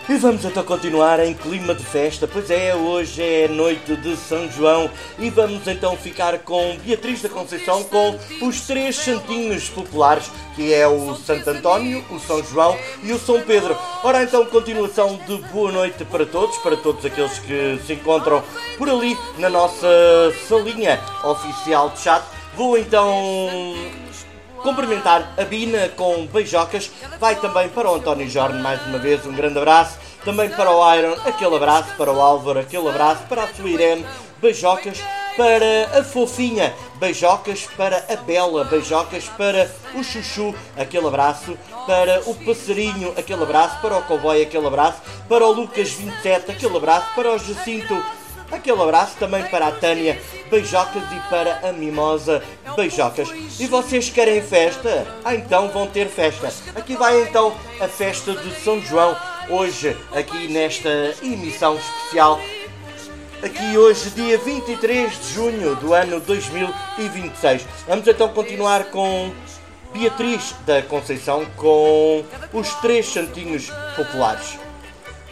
E vamos então continuar em clima de festa, pois é, hoje é noite de São João e vamos então ficar com Beatriz da Conceição com os três santinhos populares, que é o Santo António, o São João e o São Pedro. Ora então, continuação de boa noite para todos aqueles que se encontram por ali na nossa salinha oficial de chat. Vou então cumprimentar a Bina com beijocas. Vai também para o António Jorge, mais uma vez, um grande abraço. Também para o Iron, aquele abraço. Para o Álvaro, aquele abraço. Para a sua Irene, beijocas. Para a Fofinha, beijocas. Para a Bela, beijocas. Para o Chuchu, aquele abraço. Para o Passarinho, aquele abraço. Para o Cowboy, aquele abraço. Para o Lucas 27, aquele abraço. Para o Jacinto, aquele abraço. Também para a Tânia, beijocas. E para a Mimosa, beijocas. E vocês querem festa? Então vão ter festa. Aqui vai então a festa de São João. Hoje, aqui nesta emissão especial. Aqui hoje, dia 23 de junho do ano 2026. Vamos então continuar com Beatriz da Conceição com os três santinhos populares.